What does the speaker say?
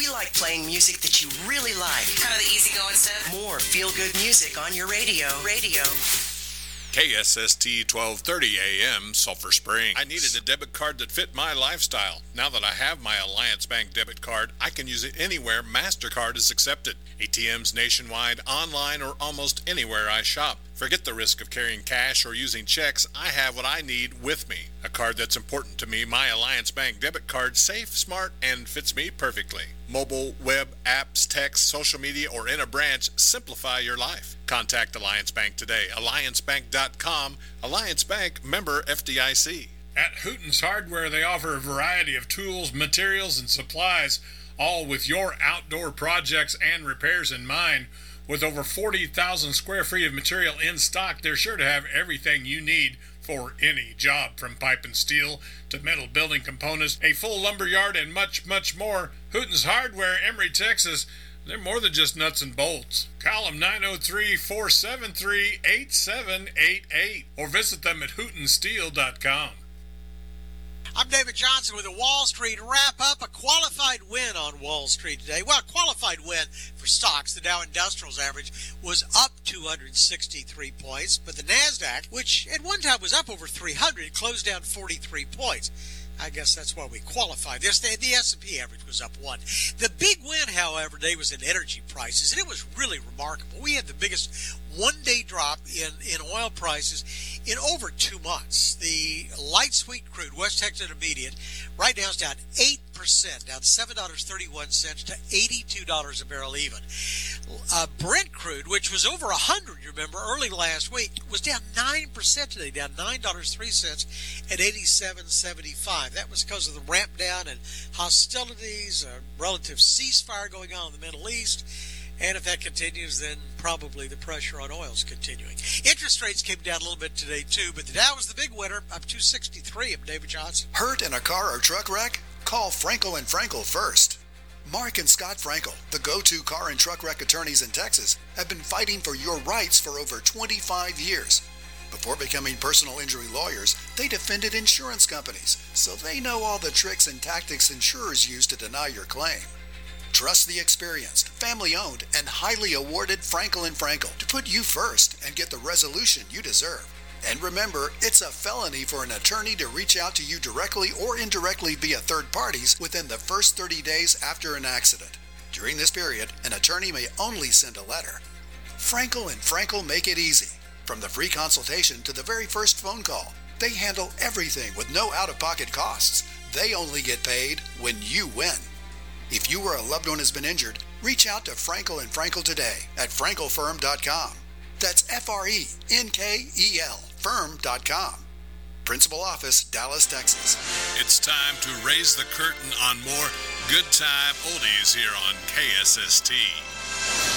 We like playing music that you really like. Kind of the easygoing stuff. More feel-good music on your radio. KSST 1230 AM, Sulphur Springs. I needed a debit card that fit my lifestyle. Now that I have my Alliance Bank debit card, I can use it anywhere MasterCard is accepted. ATMs nationwide, online, or almost anywhere I shop. Forget the risk of carrying cash or using checks. I have what I need with me. A card that's important to me, my Alliance Bank debit card, safe, smart, and fits me perfectly. Mobile, web, apps, text, social media, or in a branch, simplify your life. Contact Alliance Bank today. AllianceBank.com. Alliance Bank, member FDIC. At Hooten's Hardware, they offer a variety of tools, materials, and supplies, all with your outdoor projects and repairs in mind. With over 40,000 square feet of material in stock, they're sure to have everything you need for any job, from pipe and steel to metal building components, a full lumber yard, and much, much more. Hooten's Hardware, Emory, Texas. They're more than just nuts and bolts. Call them 903-473-8788 or visit them at hootensteel.com. I'm David Johnson with the Wall Street Wrap-Up. A qualified win on Wall Street today. Well, a qualified win for stocks. The Dow Industrials average was up 263 points, but the NASDAQ, which at one time was up over 300, closed down 43 points. I guess that's why we qualified. The S&P average was up 1. The big win, however, today was in energy prices, and it was really remarkable. We had the biggest one-day drop in oil prices in over 2 months. The light sweet crude, West Texas Intermediate, right now is down 8%, down $7.31 to $82 a barrel even. Brent crude, which was over 100, you remember, early last week, was down 9% today, down $9.03 at $87.75. That was because of the ramp down and hostilities, a relative ceasefire going on in the Middle East. And if that continues, then probably the pressure on oil is continuing. Interest rates came down a little bit today, too, but the Dow was the big winner, up 263. I'm David Johnson. Hurt in a car or truck wreck? Call Frankel and Frankel first. Mark and Scott Frankel, the go-to car and truck wreck attorneys in Texas, have been fighting for your rights for over 25 years. Before becoming personal injury lawyers, they defended insurance companies, so they know all the tricks and tactics insurers use to deny your claim. Trust the experienced, family-owned, and highly awarded Frankel & Frankel to put you first and get the resolution you deserve. And remember, it's a felony for an attorney to reach out to you directly or indirectly via third parties within the first 30 days after an accident. During this period, an attorney may only send a letter. Frankel & Frankel make it easy. From the free consultation to the very first phone call, they handle everything with no out-of-pocket costs. They only get paid when you win. If you or a loved one has been injured, reach out to Frankel & Frankel today at frankelfirm.com. That's F-R-E-N-K-E-L, firm.com. Principal office, Dallas, Texas. It's time to raise the curtain on more good time oldies here on KSST.